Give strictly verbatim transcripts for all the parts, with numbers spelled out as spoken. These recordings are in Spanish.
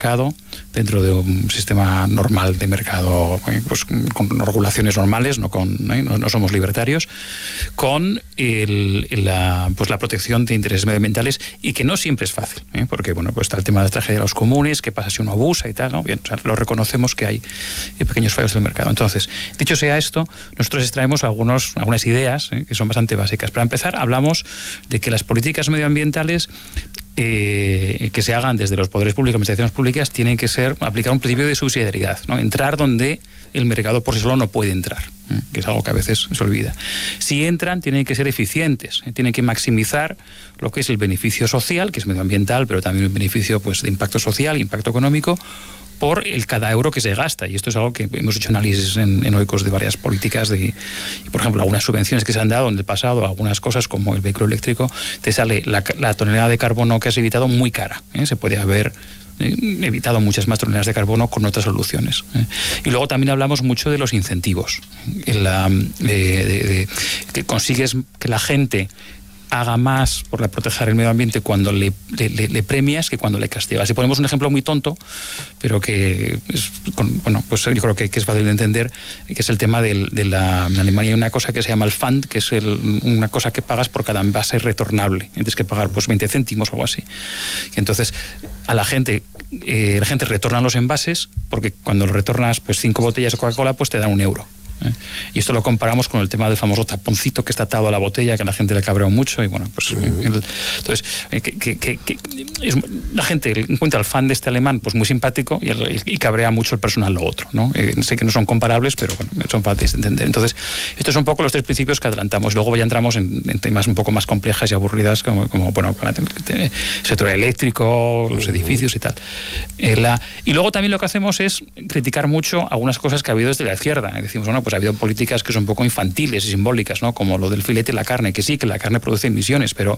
dentro de un sistema normal de mercado, pues con regulaciones normales, no con ¿eh? no, no somos libertarios, con el, la, pues la protección de intereses medioambientales, y que no siempre es fácil, ¿eh? porque bueno, pues está el tema de la tragedia de los comunes, qué pasa si uno abusa y tal, ¿no? Bien, o sea, lo reconocemos que hay pequeños fallos del mercado. Entonces, dicho sea esto, nosotros extraemos algunos, algunas ideas ¿eh? que son bastante básicas. Para empezar, hablamos de que las políticas medioambientales Eh, que se hagan desde los poderes públicos, administraciones públicas, tienen que ser aplicar un principio de subsidiariedad, ¿no? Entrar donde el mercado por sí solo no puede entrar, ¿eh? que es algo que a veces se olvida. Si entran, tienen que ser eficientes, ¿eh? tienen que maximizar lo que es el beneficio social, que es medioambiental, pero también el beneficio pues, de impacto social, impacto económico, por el cada euro que se gasta. Y esto es algo que hemos hecho análisis en, en Oikos de varias políticas, de, y por ejemplo, algunas subvenciones que se han dado en el pasado, algunas cosas como el vehículo eléctrico, te sale la, la tonelada de carbono que has evitado muy cara, ¿eh? Se puede haber evitado muchas más toneladas de carbono con otras soluciones. ¿eh? Y luego también hablamos mucho de los incentivos, en la, de, de, de, que consigues que la gente haga más por proteger el medio ambiente cuando le, le, le premias que cuando le castigas. Si ponemos un ejemplo muy tonto, pero que es, bueno, pues yo creo que, que es fácil de entender, que es el tema del, de la... En Alemania hay una cosa que se llama el Pfand, que es el, una cosa que pagas por cada envase retornable. Tienes que pagar pues veinte céntimos o algo así. Y entonces a la gente, eh, la gente retorna los envases, porque cuando lo retornas pues cinco botellas de Coca-Cola pues te dan un euro. ¿Eh? Y esto lo comparamos con el tema del famoso taponcito que está atado a la botella, que a la gente le cabreó mucho, y bueno, pues uh-huh. el, entonces eh, que, que, que, que es, la gente encuentra al fan de este alemán pues muy simpático, y, el, y cabrea mucho el personal lo otro, ¿no? Eh, sé que no son comparables, pero bueno, son fáciles de entender. Entonces, estos son un poco los tres principios que adelantamos. Luego ya entramos en, en temas un poco más complejas y aburridas, como, como bueno, el sector eléctrico, los edificios y tal. Eh, la, y luego también lo que hacemos es criticar mucho algunas cosas que ha habido desde la izquierda. Decimos, bueno, pues ha habido políticas que son un poco infantiles y simbólicas, ¿no? Como lo del filete y la carne, que sí, que la carne produce emisiones, pero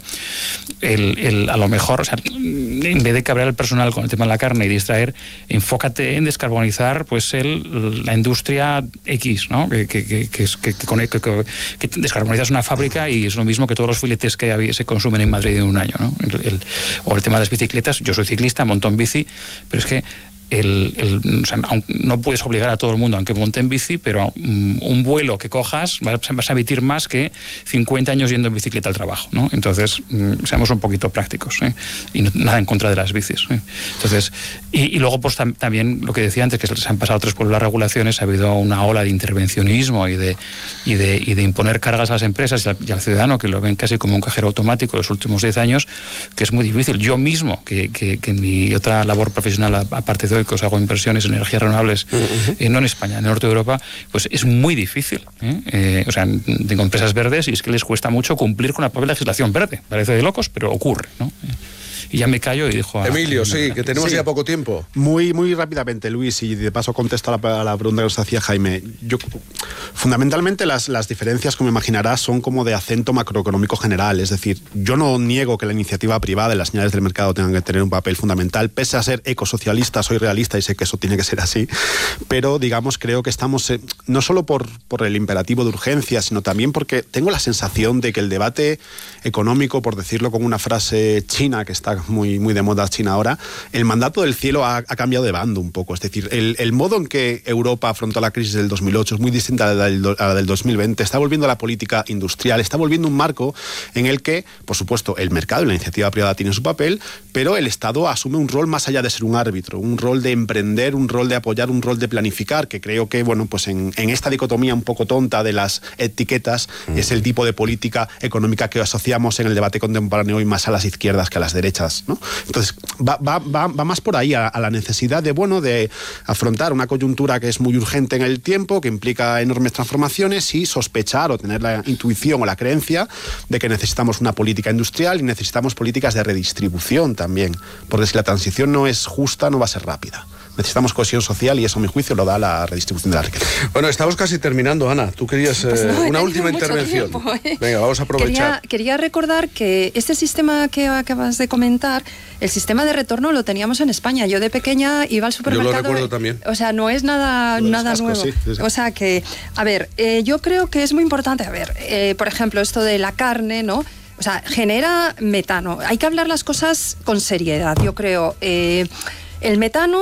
el, el, a lo mejor, o sea, en vez de cabrear al personal con el tema de la carne y distraer, enfócate en descarbonizar pues el, la industria X, ¿no? Que, que, que, que, que, que, que, que descarbonizas una fábrica y es lo mismo que todos los filetes que se consumen en Madrid en un año, ¿no? El, el, o el tema de las bicicletas. Yo soy ciclista, monto en bici, pero es que El, el, o sea, no puedes obligar a todo el mundo a que monte en bici, pero um, un vuelo que cojas vas, vas a emitir más que cincuenta años yendo en bicicleta al trabajo, ¿no? Entonces, um, seamos un poquito prácticos, ¿eh? Y no, nada en contra de las bicis, ¿eh? Entonces, y, y luego pues tam, también lo que decía antes, que se han pasado tres por las regulaciones, ha habido una ola de intervencionismo y de, y de, y de imponer cargas a las empresas y al, y al ciudadano, que lo ven casi como un cajero automático los últimos diez años, que es muy difícil. Yo mismo, que, que, que en mi otra labor profesional, aparte de hoy, que os hago inversiones en energías renovables, uh-huh. eh, no en España, en el norte de Europa, pues es muy difícil. ¿eh? Eh, o sea, tengo empresas verdes y es que les cuesta mucho cumplir con la propia legislación verde. Parece de locos, pero ocurre, ¿no? Eh, y ya me callo y dijo... A, Emilio, a, sí, que tenemos sí. ya poco tiempo. Muy, muy rápidamente, Luis, y de paso contesto a la, a la pregunta que nos hacía Jaime. Yo, fundamentalmente las, las diferencias, como imaginarás, son como de acento macroeconómico general. Es decir, yo no niego que la iniciativa privada y las señales del mercado tengan que tener un papel fundamental. Pese a ser ecosocialista, soy realista y sé que eso tiene que ser así. Pero, digamos, creo que estamos, eh, no solo por, por el imperativo de urgencia, sino también porque tengo la sensación de que el debate económico, por decirlo con una frase china que está muy, muy de moda China ahora, el mandato del cielo ha, ha cambiado de bando un poco. Es decir, el, el modo en que Europa afrontó la crisis del dos mil ocho es muy distinta a la, del, a la del dos mil veinte. Está volviendo a la política industrial, está volviendo un marco en el que, por supuesto, el mercado y la iniciativa privada tienen su papel, pero el Estado asume un rol más allá de ser un árbitro, un rol de emprender, un rol de apoyar, un rol de planificar, que creo que, bueno, pues en, en esta dicotomía un poco tonta de las etiquetas, mm. es el tipo de política económica que asociamos en el debate contemporáneo hoy más a las izquierdas que a las derechas, ¿no? Entonces, va, va, va, va más por ahí, a, a la necesidad de, bueno, de afrontar una coyuntura que es muy urgente en el tiempo, que implica enormes transformaciones, y sospechar o tener la intuición o la creencia de que necesitamos una política industrial y necesitamos políticas de redistribución también, porque si la transición no es justa, no va a ser rápida. Necesitamos cohesión social y eso, a mi juicio, lo da la redistribución de la riqueza. Bueno, estamos casi terminando, Ana. Tú querías eh, pues no, una última intervención. Tiempo, ¿eh? Venga, vamos a aprovechar. Quería, quería recordar que este sistema que acabas de comentar, el sistema de retorno lo teníamos en España. Yo de pequeña iba al supermercado. Yo lo recuerdo también. O sea, no es nada, nada casco, nuevo. Sí, sí, sí. O sea que, a ver, eh, yo creo que es muy importante, a ver, eh, por ejemplo, esto de la carne, ¿no? O sea, genera metano. Hay que hablar las cosas con seriedad, yo creo. Eh, El metano